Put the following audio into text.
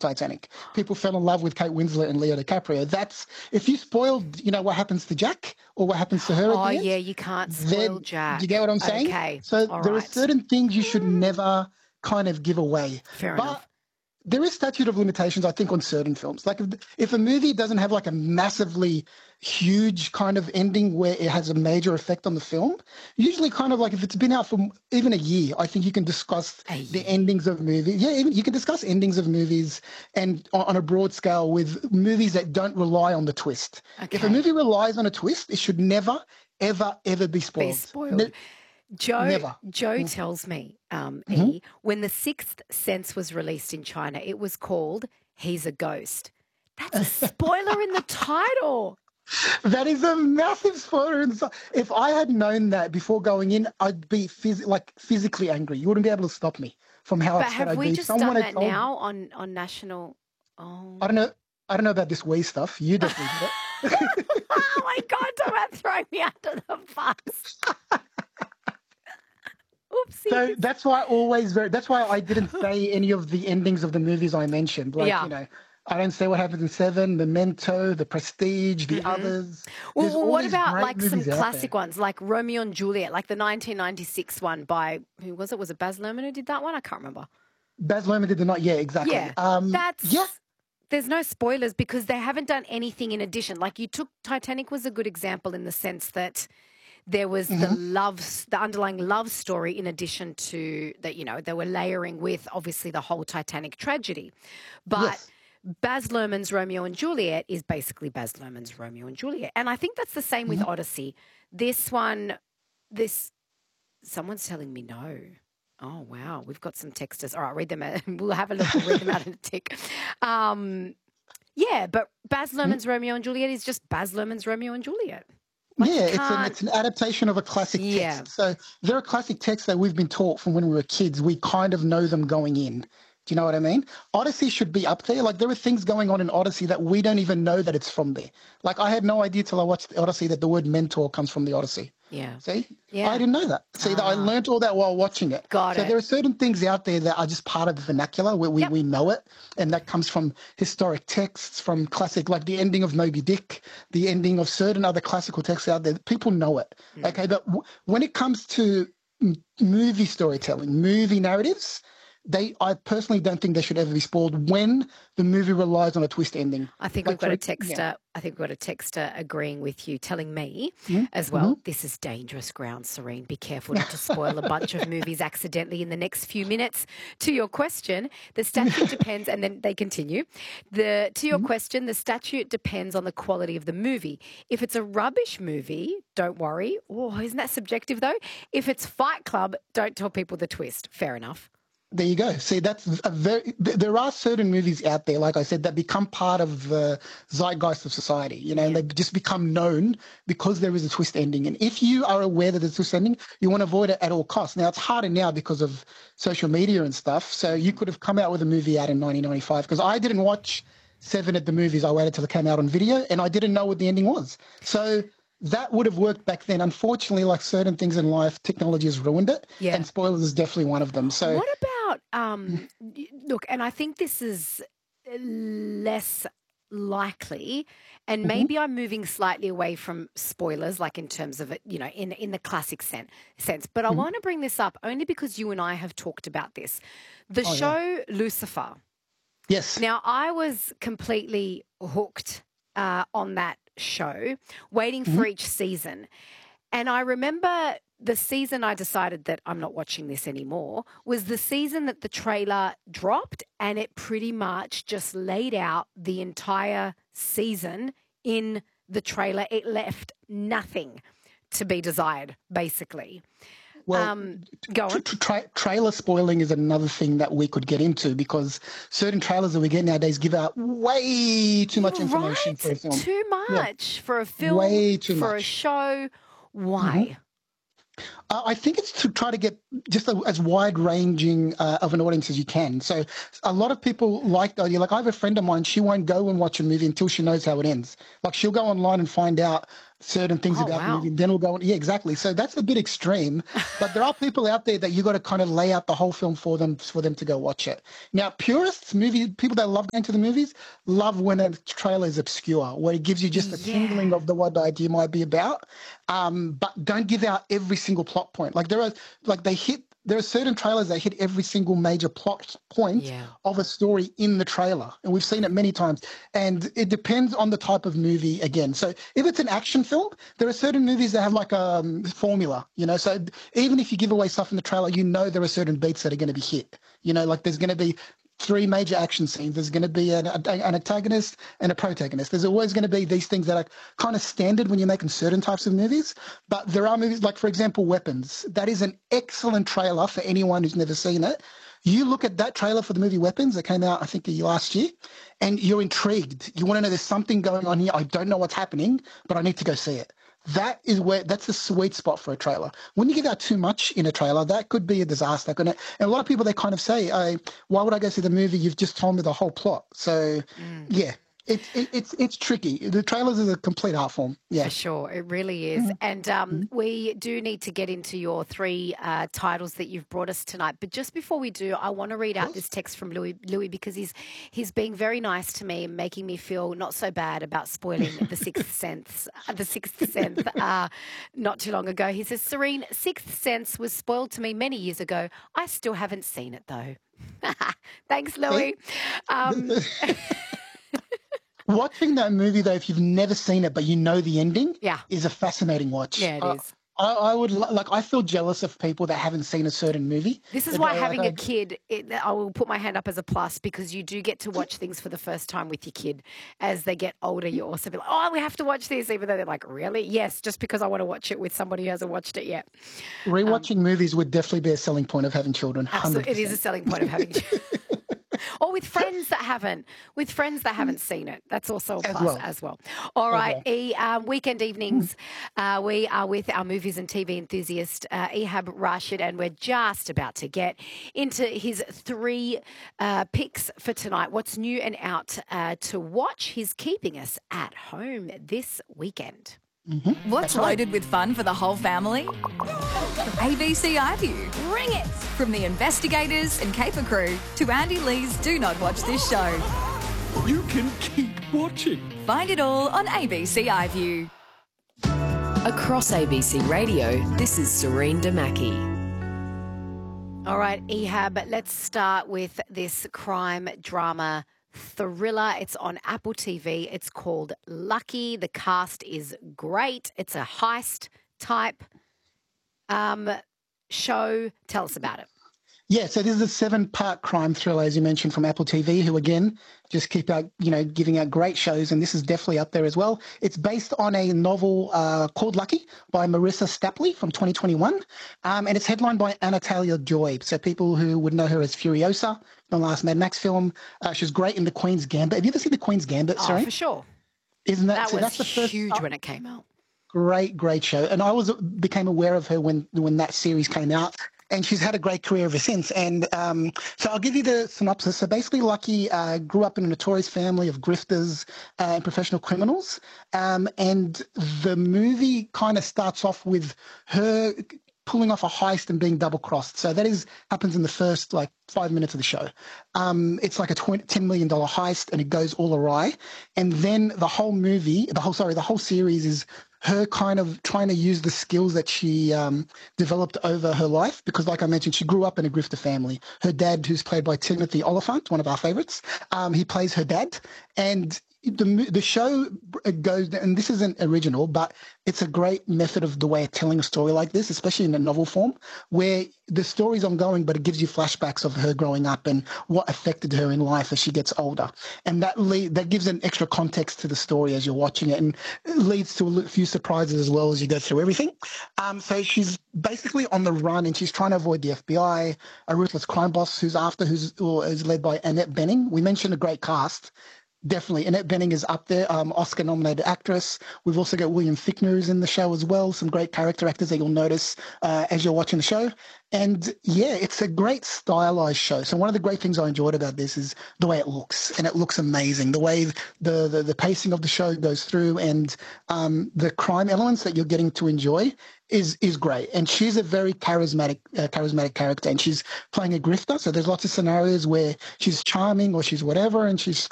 Titanic. People fell in love with Kate Winslet and Leo DiCaprio. That's if you spoiled, what happens to Jack or what happens to her at Oh, the end. yeah, you can't spoil Then Jack. you get what I'm saying? Okay, So all there are right. certain things you should never kind of give away. Fair But enough. there is statute of limitations, I think, on certain films. Like if a movie doesn't have like a massively huge kind of ending where it has a major effect on the film, usually kind of like if it's been out for even a year, I think you can discuss the endings of movies. Yeah, even you can discuss endings of movies and on a broad scale with movies that don't rely on the twist. Okay. If a movie relies on a twist, it should never, ever, ever be spoiled. Be spoiled. Joe Never. tells me, Mm-hmm. when The Sixth Sense was released in China, it was called He's a Ghost. That's a spoiler in the title. That is a massive spoiler. If I had known that before going in, I'd be physically angry. You wouldn't be able to stop me from how But upset have I'd we be. just done that now on national? Oh. I don't know. I don't know about this Wii stuff. You definitely did it. Oh my God, don't about throw me under the bus. Oopsie. So that's why that's why I didn't say any of the endings of the movies I mentioned. Like, I don't say what happens in Seven, Memento, The Prestige, the others. Well, what about like some classic ones, like Romeo and Juliet, like the 1996 one by, who was it? Was it Baz Luhrmann who did that one? I can't remember. Baz Luhrmann did the not. Yeah, exactly. Yeah, there's no spoilers because they haven't done anything in addition. Like Titanic was a good example in the sense that there was the underlying love story in addition to that, they were layering with obviously the whole Titanic tragedy. But Baz Luhrmann's Romeo and Juliet is basically Baz Luhrmann's Romeo and Juliet. And I think that's the same with Odyssey. This one, someone's telling me no. Oh, wow. We've got some texters. All right, read them. We'll have a look. We'll read them out in a tick. But Baz Luhrmann's Romeo and Juliet is just Baz Luhrmann's Romeo and Juliet. It's an adaptation of a classic text. So there are classic texts that we've been taught from when we were kids. We kind of know them going in. Do you know what I mean? Odyssey should be up there. Like there are things going on in Odyssey that we don't even know that it's from there. Like I had no idea till I watched the Odyssey that the word mentor comes from the Odyssey. Yeah. See? Yeah. I didn't know that. See, I learned all that while watching it. Got it. So there are certain things out there that are just part of the vernacular where we know it. And that comes from historic texts, from classic, like the ending of Moby Dick, the ending of certain other classical texts out there. People know it. Okay. But when it comes to movie storytelling, movie narratives, I personally don't think they should ever be spoiled when the movie relies on a twist ending. I think we've got a texter. Yeah. I think we've got a texter agreeing with you, telling me as well. This is dangerous ground, Serene. Be careful not to spoil a bunch of movies accidentally in the next few minutes. To your question, the statute depends, and then they continue. To your question, the statute depends on the quality of the movie. If it's a rubbish movie, don't worry. Oh, isn't that subjective though? If it's Fight Club, don't tell people the twist. Fair enough. There you go. See, there are certain movies out there, like I said, that become part of the zeitgeist of society, and they just become known because there is a twist ending. And if you are aware that there's a twist ending, you want to avoid it at all costs. Now, it's harder now because of social media and stuff. So you could have come out with a movie out in 1995 because I didn't watch Seven at the movies. I waited till it came out on video and I didn't know what the ending was. So that would have worked back then. Unfortunately, like certain things in life, technology has ruined it. Yeah. And spoilers is definitely one of them. So what about, look, and I think this is less likely, and maybe I'm moving slightly away from spoilers, like in terms of it, in the classic sense. But I want to bring this up only because you and I have talked about this. The show Lucifer. Yes. Now, I was completely hooked on that show, waiting for each season. And I remember the season I decided that I'm not watching this anymore was the season that the trailer dropped, and it pretty much just laid out the entire season in the trailer. It left nothing to be desired, basically. Well, go on. Trailer spoiling is another thing that we could get into because certain trailers that we get nowadays give out way too much information for a film. Too much for a film, way too much. For a show. Why? I think it's to try to get just as wide-ranging of an audience as you can. So a lot of people like the idea. Like I have a friend of mine, she won't go and watch a movie until she knows how it ends. Like she'll go online and find out certain things about the movie, and then we'll go on. Yeah, exactly. So that's a bit extreme, but there are people out there that you got to kind of lay out the whole film for them to go watch it. Now, purists, people that love going to the movies, love when a trailer is obscure, where it gives you just a tingling of what the idea might be about, but don't give out every single plot point. Like there are certain trailers that hit every single major plot point of a story in the trailer. And we've seen it many times. And it depends on the type of movie again. So if it's an action film, there are certain movies that have like a formula, So even if you give away stuff in the trailer, there are certain beats that are going to be hit. Like there's going to be 3 major action scenes. There's going to be an antagonist and a protagonist. There's always going to be these things that are kind of standard when you're making certain types of movies. But there are movies like, for example, Weapons. That is an excellent trailer for anyone who's never seen it. You look at that trailer for the movie Weapons that came out, I think, last year, and you're intrigued. You want to know there's something going on here. I don't know what's happening, but I need to go see it. That's the sweet spot for a trailer. When you give out too much in a trailer, that could be a disaster. And a lot of people, they kind of say, why would I go see the movie? You've just told me the whole plot. So, yeah. It's tricky. The trailers is a complete art form. Yeah, for sure, it really is. And we do need to get into your 3 titles that you've brought us tonight. But just before we do, I want to read out this text from Louis because he's being very nice to me, and making me feel not so bad about spoiling The Sixth Sense. Not too long ago, he says, Serene, Sixth Sense was spoiled to me many years ago. I still haven't seen it though. Thanks, Louis. Watching that movie, though, if you've never seen it but you know the ending, is a fascinating watch. Yeah, it is. I feel jealous of people that haven't seen a certain movie. This is why having a kid, I will put my hand up as a plus, because you do get to watch things for the first time with your kid. As they get older, you also be like, oh, we have to watch this, even though they're like, really? Yes, just because I want to watch it with somebody who hasn't watched it yet. Rewatching movies would definitely be a selling point of having children. 100%. Absolutely, it is a selling point of having children. Or with friends that haven't seen it. That's also a plus as well. All right, weekend evenings, we are with our movies and TV enthusiast, Ehab Rashid, and we're just about to get into his 3 picks for tonight. What's new and out to watch? He's keeping us at home this weekend. Mm-hmm. What's loaded with fun for the whole family? ABC iView. Bring it! From the investigators and caper crew to Andy Lee's Do Not Watch This Show. You can keep watching. Find it all on ABC iView. Across ABC Radio, this is Serene Damaki. All right, Ehab, let's start with this crime drama thriller. It's on Apple TV. It's called Lucky. The cast is great. It's a heist type show. Tell us about it. Yeah, so this is a 7-part crime thriller, as you mentioned, from Apple TV, who, again, just keep out, giving out great shows, and this is definitely up there as well. It's based on a novel called Lucky by Marissa Stapley from 2021, and it's headlined by Anastasia Joy. So people who would know her as Furiosa, the last Mad Max film. She was great in The Queen's Gambit. Have you ever seen The Queen's Gambit? Oh, for sure. Isn't that so was that's the first huge when it came out. Great show. And I became aware of her when that series came out. And she's had a great career ever since. And so I'll give you the synopsis. So basically, Lucky grew up in a notorious family of grifters and professional criminals. And the movie kind of starts off with her pulling off a heist and being double-crossed. So that happens in the first 5 minutes of the show. It's like a $10 million heist, and it goes all awry. And then the whole series is her kind of trying to use the skills that she developed over her life, because like I mentioned, she grew up in a grifter family. Her dad, who's played by Timothy Olyphant, one of our favorites, he plays her dad. And the show goes, and this isn't original, but it's a great method of the way of telling a story like this, especially in a novel form, where the story's ongoing, but it gives you flashbacks of her growing up and what affected her in life as she gets older. And that gives an extra context to the story as you're watching it, and it leads to a few surprises as well as you go through everything. So she's basically on the run, and she's trying to avoid the FBI, a ruthless crime boss who's led by Annette Bening. We mentioned a great cast. Definitely. Annette Bening is up there, Oscar-nominated actress. We've also got William Fichtner who's in the show as well, some great character actors that you'll notice as you're watching the show. And yeah, it's a great stylized show. So one of the great things I enjoyed about this is the way it looks, and it looks amazing. The way the pacing of the show goes through, and the crime elements that you're getting to enjoy is great. And she's a very charismatic character, and she's playing a grifter. So there's lots of scenarios where she's charming or she's whatever, and she's